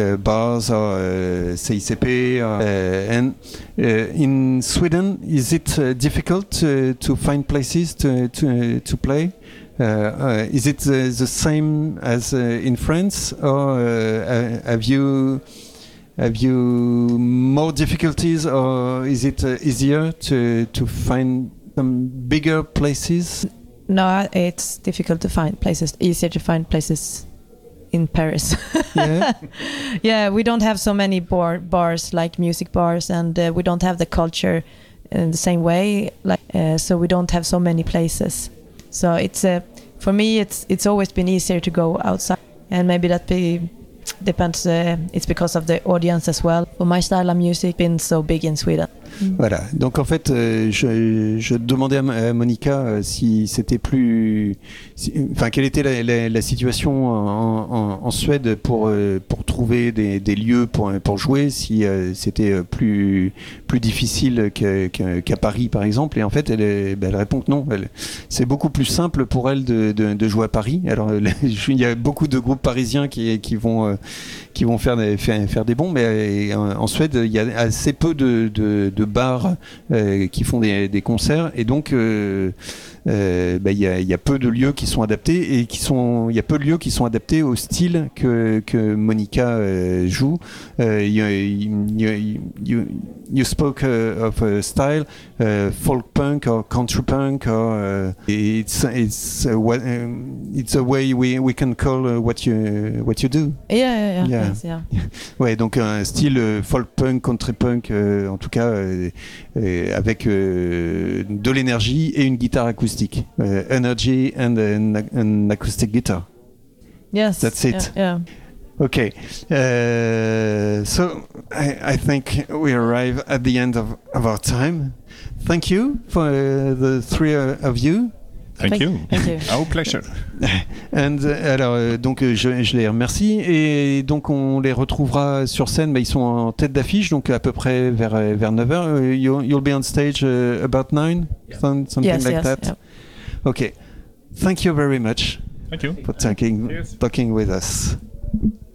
bars or CICP. And in Sweden, is it difficult to find places to play? Is it the same as in France, or have you more difficulties, or is it easier to find some bigger places? No, it's difficult to find places. Easier to find places in Paris. Yeah. Yeah, we don't have so many bars like music bars, and we don't have the culture in the same way. So we don't have so many places. So it's for me, it's always been easier to go outside, and maybe depends. It's because of the audience as well. For my style of music, been so big in Sweden. Voilà. Donc en fait, je demandais à Monica si c'était quelle était la situation en Suède pour trouver des lieux pour jouer, si c'était plus difficile qu'à Paris par exemple. Et en fait, elle répond que non. C'est beaucoup plus simple pour elle de jouer à Paris. Alors il y a beaucoup de groupes parisiens qui vont faire des bons, mais en Suède, il y a assez peu de bars qui font des concerts, et donc il y a peu de lieux qui sont adaptés, et il y a peu de lieux qui sont adaptés au style que Monica joue. You spoke of a style, folk punk or country punk, or it's a way we can call what you do. Yeah. Yes, yeah. Ouais, donc un style folk punk, country punk, en tout cas avec de l'énergie et une guitare acoustique. Energy and an acoustic guitar. Yes. That's it. Yeah. Okay, so I think we arrive at the end of our time. Thank you for the three of you. Thank you. Our pleasure. And, alors, donc je les remercie, et donc on les retrouvera sur scène. Ils sont en tête d'affiche, donc à peu près vers 9h. You'll be on stage about 9, something like that. Yeah. Okay, thank you very much. Thank you For talking with us.